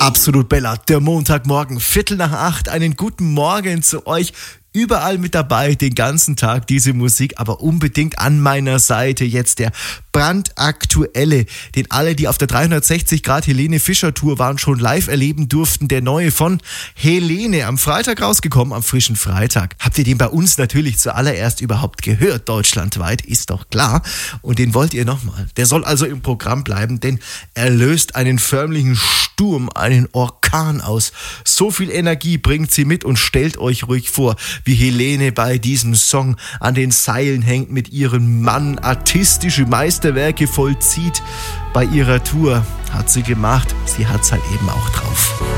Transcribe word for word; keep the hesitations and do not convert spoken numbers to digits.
Absolut Bella, der Montagmorgen, Viertel nach acht, einen guten Morgen zu euch. Überall mit dabei, den ganzen Tag diese Musik, aber unbedingt an meiner Seite jetzt der brandaktuelle, den alle, die auf der dreihundertsechzig Grad Helene Fischer Tour waren, schon live erleben durften, der neue von Helene, am Freitag rausgekommen, am frischen Freitag. Habt ihr den bei uns natürlich zuallererst überhaupt gehört, deutschlandweit, ist doch klar. Und den wollt ihr nochmal. Der soll also im Programm bleiben, denn er löst einen förmlichen Sturm, einen Orkan aus. So viel Energie bringt sie mit und stellt euch ruhig vor, wie Helene bei diesem Song an den Seilen hängt, mit ihrem Mann artistische Meisterwerke vollzieht. Bei ihrer Tour hat sie gemacht, sie hat's halt eben auch drauf.